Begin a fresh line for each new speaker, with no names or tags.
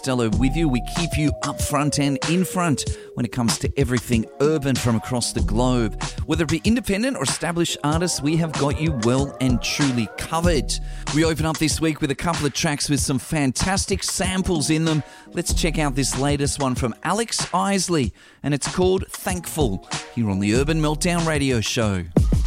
Costello with you. We keep you up front and in front when it comes to everything urban from across the globe. Whether it be independent or established artists, we have got you well and truly covered. We open up this week with a couple of tracks with some fantastic samples in them. Let's check out this latest one from Alex Isley, and it's called Thankful, here on the Urban Meltdown Radio Show.